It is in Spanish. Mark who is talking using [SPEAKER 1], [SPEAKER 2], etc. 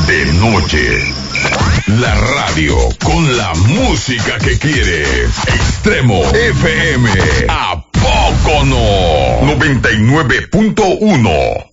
[SPEAKER 1] de noche. La radio con la música que quieres. Extremo FM. ¿A poco no? 99.1.